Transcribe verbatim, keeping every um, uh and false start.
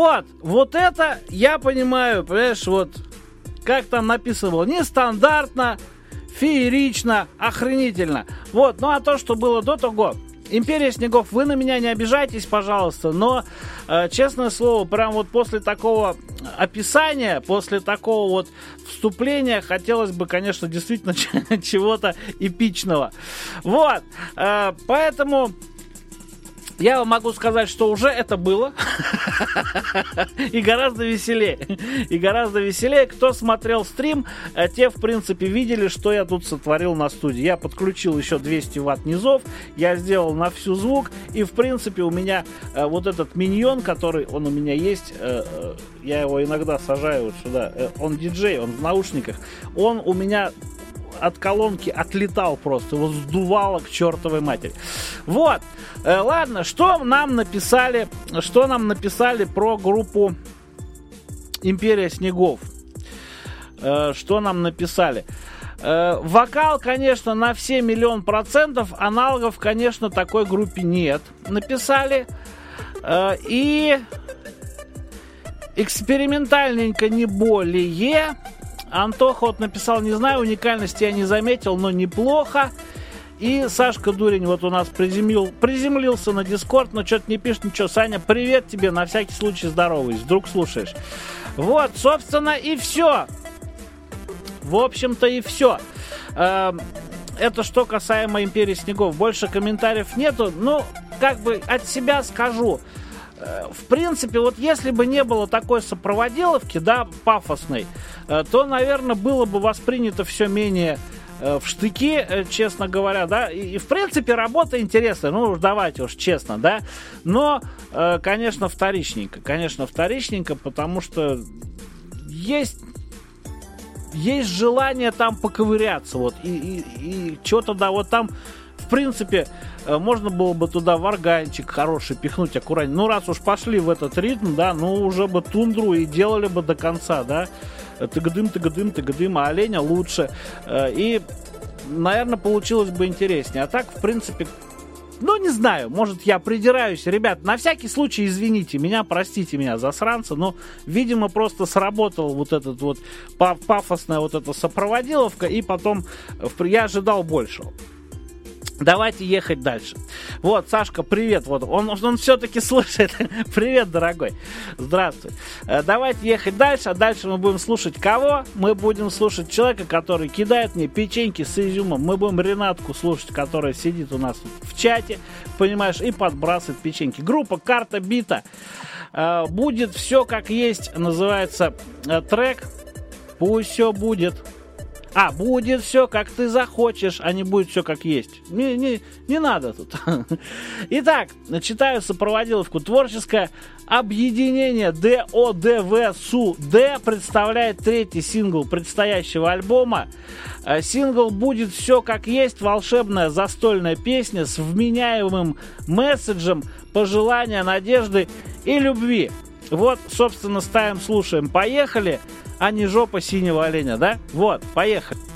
Вот, вот это я понимаю, понимаешь, вот, как там написано было, нестандартно, феерично, охренительно. Вот, ну а то, что было до того, Империя снегов, вы на меня не обижайтесь, пожалуйста, но, э, честное слово, прям вот после такого описания, после такого вот вступления, хотелось бы, конечно, действительно чего-то эпичного. Вот, э, поэтому... Я вам могу сказать, что уже это было. И гораздо веселее. И гораздо веселее. Кто смотрел стрим, те, в принципе, видели, что я тут сотворил на студии. Я подключил еще двести ватт низов. Я сделал на всю звук. И, в принципе, у меня э, вот этот миньон, который, он у меня есть. Э, э, я его иногда сажаю вот сюда. Э, он диджей, он в наушниках. Он у меня... от колонки отлетал просто, его сдувало к чертовой матери. Вот, э, ладно, что нам написали, что нам написали про группу Империя снегов? Э, что нам написали? Э, вокал, конечно, на все миллион процентов, аналогов, конечно, такой группе нет. Написали. Э, и экспериментальненько не более. Антоха вот написал, не знаю, уникальности я не заметил, но неплохо. И Сашка Дурень вот у нас приземлил, приземлился на Дискорд, но что-то не пишет ничего. Саня, привет тебе, на всякий случай здороваюсь, вдруг слушаешь. Вот, собственно, и все. В общем-то, и все. Это что касаемо Империи снегов. Больше комментариев нету. Ну, как бы от себя скажу. В принципе, вот если бы не было такой сопроводиловки, да, пафосной, то, наверное, было бы воспринято все менее в штыки, честно говоря, да, и, и в принципе, работа интересная, ну, уж давайте уж честно, да, но, конечно, вторичненько, конечно, вторичненько, потому что есть... Есть желание там поковыряться, вот, и, и, и что-то, да, вот там, в принципе, можно было бы туда варганчик хороший пихнуть аккуратнее. Ну, раз уж пошли в этот ритм, да, ну, уже бы тундру и делали бы до конца, да. Тыгдым, тыгдым, тыгдым, а оленя лучше. И, наверное, получилось бы интереснее. А так, в принципе... Ну, не знаю, может, я придираюсь. Ребят, на всякий случай извините меня, простите меня, засранца, но, видимо, просто сработал вот этот вот пафосная вот эта сопроводиловка, и потом я ожидал большего. Давайте ехать дальше. Вот, Сашка, привет. Вот, он, он все-таки слушает. Привет, дорогой. Здравствуй. Давайте ехать дальше. А дальше мы будем слушать кого? Мы будем слушать человека, который кидает мне печеньки с изюмом. Мы будем Ренатку слушать, которая сидит у нас в чате, понимаешь, и подбрасывает печеньки. Группа «Карта бита». Будет все как есть. Называется трек. Пусть все будет. А, будет все, как ты захочешь, а не будет все, как есть. Не, не, не надо тут. Итак, читаю сопроводиловку. Творческое объединение ДОДВСУД представляет третий сингл предстоящего альбома. Сингл «Будет все, как есть», волшебная застольная песня с вменяемым месседжем пожелания, надежды и любви. Вот, собственно, ставим, слушаем. Поехали! А не жопа синего оленя, да? Вот, поехали.